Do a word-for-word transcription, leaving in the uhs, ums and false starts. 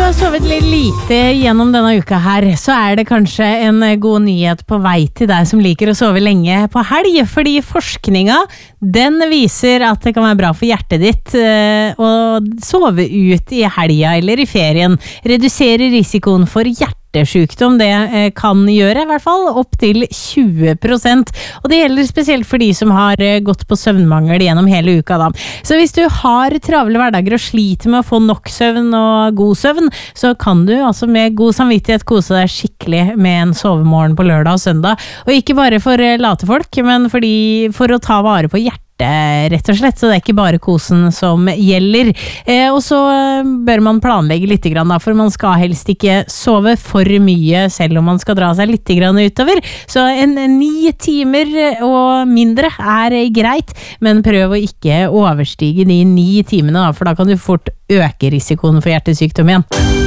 har sovet litt lite gjennom denne uka her, så er det kanskje en god nyhet på vei til deg som liker å sove lenge på helg, fordi forskninga, den viser at det kan være bra for hjertet ditt å sove ut i helga eller i ferien, redusere risikoen for hjertet. Sjukdom, det kan gjøre i hvert fall opp til tjue prosent, og det gjelder spesielt for de som har gått på søvnmangel gjennom hele uka da. Så hvis du har travle hverdager og sliter med å få nok søvn og god søvn, så kan du altså med god samvittighet kose deg skikkelig med en sovemorgen på lørdag og søndag, og ikke bare for late folk, men fordi, for å ta vare på hjertet rett og slett, så det er ikke bare kosen som gjelder. Eh, og så bør man planlegge litt grann da, for man skal helst ikke sove for mye selv om man skal dra seg litt grann utover. Så en ni timer og mindre er greit, men prøv å ikke overstige de ni timene da, for da kan du fort øke risikoen for hjertesykdom igjen.